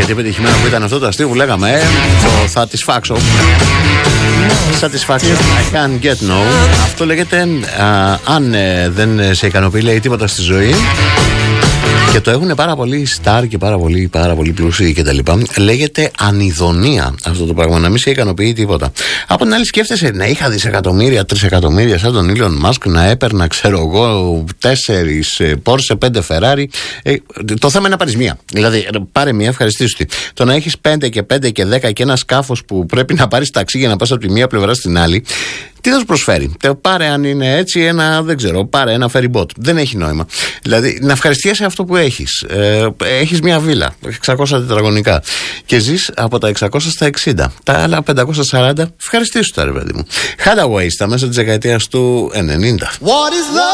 τι επιτυχημένο που ήταν αυτό το αστείο που λέγαμε, το Satisfaction. Satisfaction, I can't get no. Αυτό λέγεται, αν δεν σε ικανοποιεί, λέει, τίποτα στη ζωή, και το έχουν πάρα πολύ star και πάρα πολύ πλούσιοι και τα λοιπά, λέγεται ανιδονία αυτό το πράγμα, να μην σε ικανοποιεί τίποτα. Από την άλλη σκέφτεσαι να είχα δισεκατομμύρια, τρισεκατομμύρια σαν τον Elon Musk, να έπαιρνα, ξέρω εγώ, 4 Porsche, 5 Ferrari. Το θέμα είναι να πάρεις μία. Δηλαδή, πάρε μία, ευχαριστήσου τη. Το να έχεις 5 και 5 και 10 και ένα σκάφος που πρέπει να πάρεις ταξί για να πας από τη μία πλευρά στην άλλη, τι θα σου προσφέρει? Πάρε, αν είναι έτσι, ένα, δεν ξέρω, πάρε ένα ferry boat. Δεν έχει νόημα. Δηλαδή, να ευχαριστιέσαι αυτό που έχεις. Έχεις μια βίλα, 600 τετραγωνικά, και ζεις από τα 600 στα 60. Τα άλλα 540, ευχαριστήσου τα, ρε παιδί μου. Hadaways, τα μέσα της δεκαετίας του 90.